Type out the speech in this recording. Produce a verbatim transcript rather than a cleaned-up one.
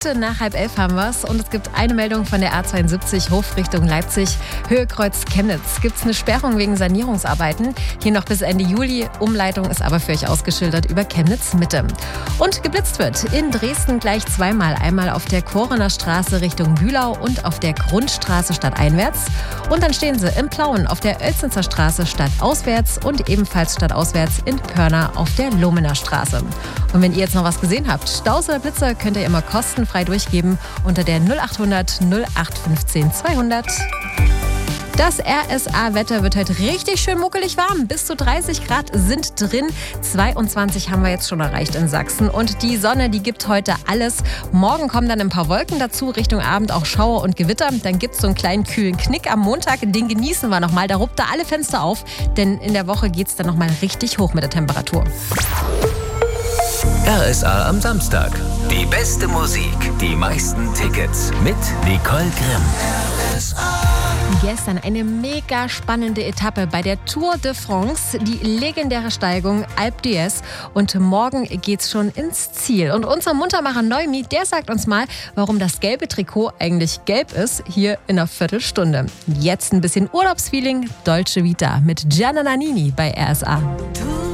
Nach halb elf haben wir es und es gibt eine Meldung von der A zweiundsiebzig Hof Richtung Leipzig, Höhe Kreuz Chemnitz. Gibt es eine Sperrung wegen Sanierungsarbeiten. Hier noch bis Ende Juli. Umleitung ist aber für euch ausgeschildert über Chemnitz Mitte. Und geblitzt wird in Dresden gleich zweimal. Einmal auf der Korener Straße Richtung Bühlau und auf der Grundstraße stadteinwärts. Und dann stehen sie im Plauen auf der Oelznitzer Straße stadtauswärts und ebenfalls stadtauswärts in Pörna auf der Lohmener Straße. Und wenn ihr jetzt noch was gesehen habt, Staus oder Blitzer, könnt ihr immer kostenfrei durchgeben unter der null achthundert null acht fünfzehn zweihundert. Das R S A-Wetter wird heute richtig schön muckelig warm. Bis zu dreißig Grad sind drin. zweiundzwanzig haben wir jetzt schon erreicht in Sachsen. Und die Sonne, die gibt heute alles. Morgen kommen dann ein paar Wolken dazu. Richtung Abend auch Schauer und Gewitter. Dann gibt es so einen kleinen kühlen Knick am Montag. Den genießen wir nochmal. Da ruppt da alle Fenster auf. Denn in der Woche geht es dann nochmal richtig hoch mit der Temperatur. R S A am Samstag. Die beste Musik, die meisten Tickets mit Nicole Grimm. R S A. Gestern eine mega spannende Etappe bei der Tour de France, die legendäre Steigung Alpe d'Huez. Und morgen geht's schon ins Ziel. Und unser Muntermacher Neumi, der sagt uns mal, warum das gelbe Trikot eigentlich gelb ist, hier in einer Viertelstunde. Jetzt ein bisschen Urlaubsfeeling, Dolce Vita mit Gianna Nannini bei R S A.